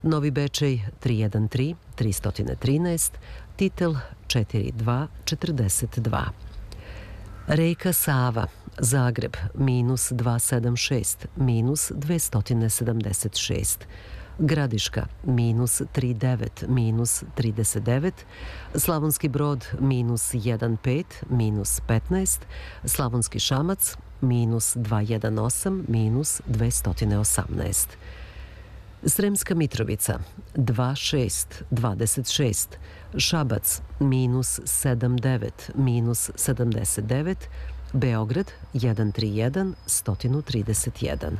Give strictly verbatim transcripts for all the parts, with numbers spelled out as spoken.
Novi Bečej tri jedan tri tri trinaest, Titel četiri dva četrdeset dva. Reka Sava, Zagreb, minus dvesta sedamdeset šest, minus dvesta sedamdeset šest. Gradiška, minus trideset devet, minus trideset devet. Slavonski Brod, minus jedan pet, minus petnaest. Slavonski Šamac, minus dvesta osamnaest, minus dvesta osamnaest. Sremska Mitrovica, dva šest, dvadeset šest. Šabac, minus sedamdeset devet, minus sedamdeset devet. Beograd, jedan tri jedan, sto trideset jedan.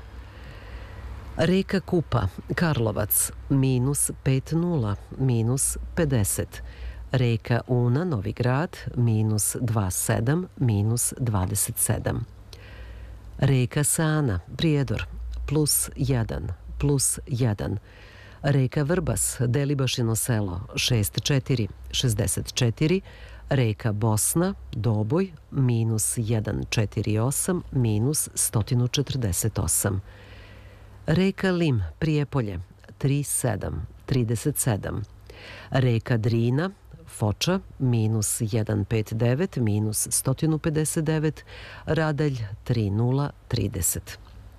Reka Kupa, Karlovac, minus pedeset, minus pedeset. Reka Una, Novi Grad, minus dvadeset sedam, minus dvadeset sedam. Reka Sana, Prijedor, plus jedan, plus jedan. Reka Vrbas, Delibašino selo, šezdeset četiri, šezdeset četiri. Reka Bosna, Doboj, minus jedan četrdeset osam, minus sto četrdeset osam. Reka Lim, Prijepolje, trideset sedam, trideset sedam. Reka Drina, Foča, minus jedan pedeset devet, minus sto pedeset devet. Radalj, tri nula trideset.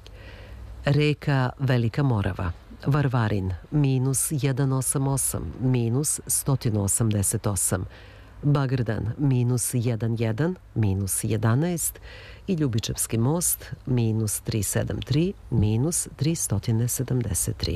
Reka Velika Morava, Varvarin, minus jedan osamdeset osam, minus sto osamdeset osam. Bagrdan, minus jedan jedan, minus jedanaest. I Ljubičevski most, minus tristo sedamdeset tri, minus tristo sedamdeset tri.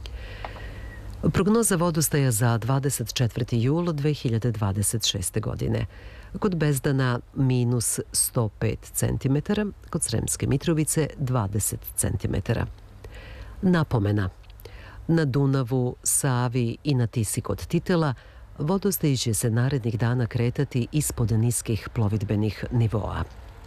Prognoza vodostaja za dvadeset četvrti jul dve hiljade dvadeset šeste. godine. Kod Bezdana minus sto pet centimetara, kod Sremske Mitrovice dvadeset centimetara. Napomena. Na Dunavu, Savi i na Tisi kod Titela vodostaj će se narednih dana kretati ispod niskih plovidbenih nivoa.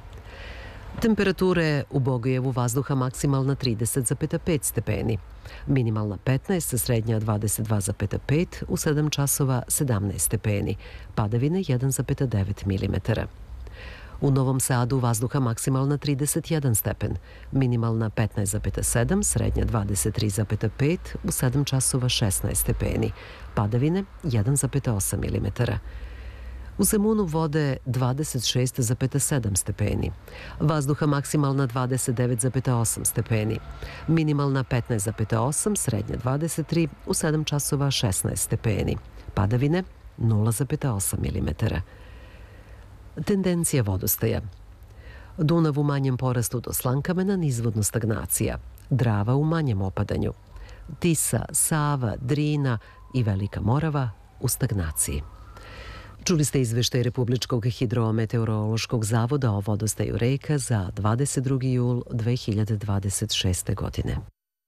Temperature u Bogojevu vazduha maksimalna trideset zarez pet stepeni, minimalna petnaest, srednja dvadeset dva zarez pet, u sedam časova sedamnaest stepeni, padavine jedan zarez devet milimetara. U Novom Sadu vazduha maksimalna trideset jedan stepen, minimalna petnaest zarez sedam, srednja dvadeset tri zarez pet, u sedam časova šesnaest stepeni, padavine jedan zarez osam milimetara. U Zemunu vode dvadeset šest zarez sedam stepeni, vazduha maksimalna dvadeset devet zarez osam stepeni, minimalna petnaest zarez osam, srednja dvadeset tri, u sedam časova šesnaest stepeni, padavine nula zarez osam milimetara. Tendencija vodostaja. Dunav u manjem porastu do slankamena, nizvodno stagnacija. Drava u manjem opadanju. Tisa, Sava, Drina i Velika Morava u stagnaciji. Čuli ste izveštaj Republičkog hidrometeorološkog zavoda o vodostaju reka za dvadeset drugi jul dve hiljade dvadeset šeste. godine.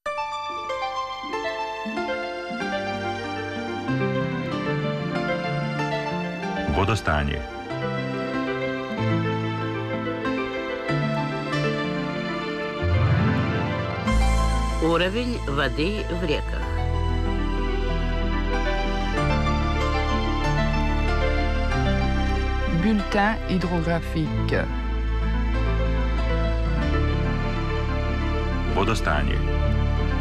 Vodostanje. Уровень воды в реках. Bulletin hydrographique. Vodostanje.